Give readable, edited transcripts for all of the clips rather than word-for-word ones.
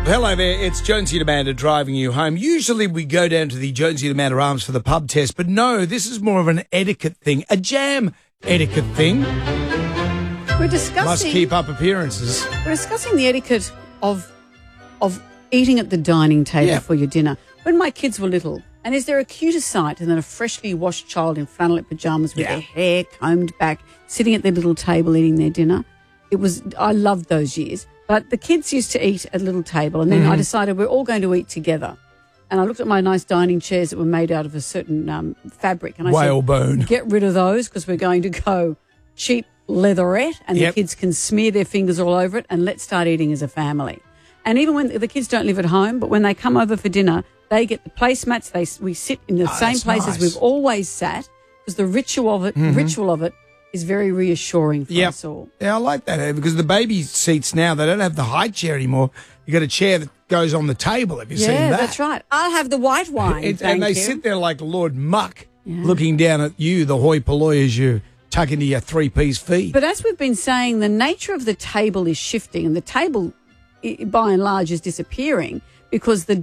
Hello there, it's Jonesy and Amanda driving you home. Usually we go down to the Jonesy and Amanda Arms for the pub test, but no, this is more of an etiquette thing, a jam etiquette thing. We're discussing. Must keep up appearances. We're discussing the etiquette of eating at the dining table for your dinner. When my kids were little, and is there a cuter sight than a freshly washed child in flannelette pajamas with their hair combed back, sitting at their little table eating their dinner? I loved those years. But the kids used to eat at a little table, and then I decided we're all going to eat together. And I looked at my nice dining chairs that were made out of a certain fabric, and I Whalebone. said, get rid of those because we're going to go cheap leatherette, and the kids can smear their fingers all over it, and let's start eating as a family. And even when the kids don't live at home, but when they come over for dinner, they get the placemats. We sit in the same places we've always sat, because the ritual of it is very reassuring for us all. Yeah, I like that, because the baby seats now, they don't have the high chair anymore. You got a chair that goes on the table. Have you seen that? Yeah, that's right. I'll have the white wine, and they sit there like Lord Muck, looking down at you, the hoi polloi, as you tuck into your three-piece feed. But as we've been saying, the nature of the table is shifting, and the table, by and large, is disappearing because the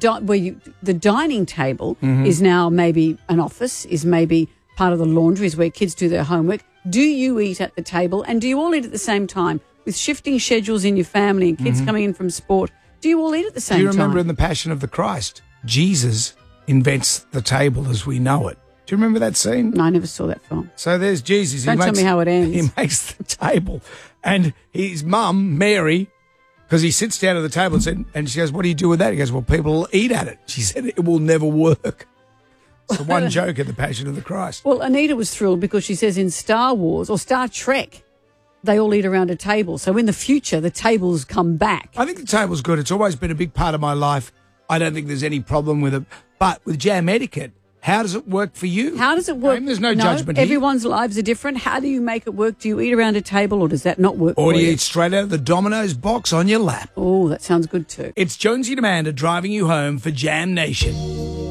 dining table is now maybe an office, is maybe part of the laundry, is where kids do their homework. Do you eat at the table, and do you all eat at the same time? With shifting schedules in your family and kids coming in from sport, do you all eat at the same time? Do you remember in the Passion of the Christ, Jesus invents the table as we know it? Do you remember that scene? No, I never saw that film. So there's Jesus. Don't tell me how it ends. He makes the table, and his mum, Mary, because he sits down at the table and she goes, "What do you do with that?" He goes, "Well, people will eat at it." She said, "It will never work." It's the one joke in the Passion of the Christ. Well, Anita was thrilled because she says in Star Wars or Star Trek, they all eat around a table. So in the future, the tables come back. I think the table's good. It's always been a big part of my life. I don't think there's any problem with it. But with jam etiquette, how does it work for you? How does it work? There's no judgment here. Everyone's lives are different. How do you make it work? Do you eat around a table, or does that not work Or for do you you? eat straight out of the Domino's box on your lap? Oh, that sounds good too. It's Jonesy and Amanda driving you home for Jam Nation.